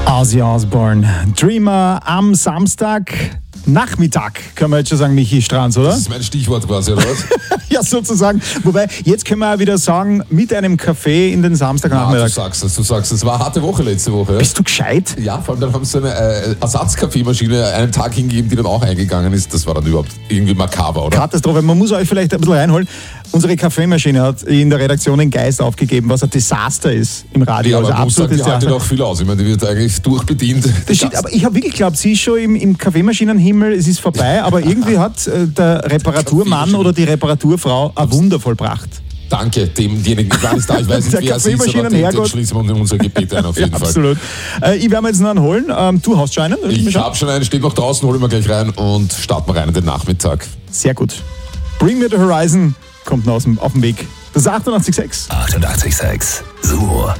Ozzy Osbourne, Dreamer am Samstagnachmittag, können wir jetzt schon sagen, Michi Stranz, oder? Das ist mein Stichwort quasi, oder was? Ja, sozusagen. Wobei, jetzt können wir auch wieder sagen, mit einem Kaffee in den Samstagnachmittag. Du sagst es. War eine harte Woche letzte Woche. Bist du gescheit? Ja, vor allem dann haben sie so eine Ersatzkaffeemaschine einen Tag hingegeben, die dann auch eingegangen ist. Das war dann überhaupt irgendwie makaber, oder? Katastrophe. Man muss euch vielleicht ein bisschen reinholen. Unsere Kaffeemaschine hat in der Redaktion den Geist aufgegeben, was ein Desaster ist im Radio. Ja, aber also man muss sagen, die absolutes haltet Desaster. auch viel aus. Ich meine, die wird eigentlich durchbedient. Das stimmt, aber ich habe wirklich geglaubt, sie ist schon im Kaffeemaschinenhimmel, es ist vorbei, aber irgendwie hat der Reparaturmann oder die Reparaturfrau ein Wunder vollbracht. Danke demjenigen, gar nicht da. Ich weiß nicht, Der wer es ist, aber den schließen wir in unser Gebet ein, auf jeden Fall. Absolut. Ich werde mir jetzt noch einen holen. Du hast schon einen? Ich habe schon einen, steht noch draußen, holen wir gleich rein und starten wir rein in den Nachmittag. Sehr gut. Bring Me the Horizon kommt noch auf dem Weg. Das ist 88,6. 88,6. Sumo.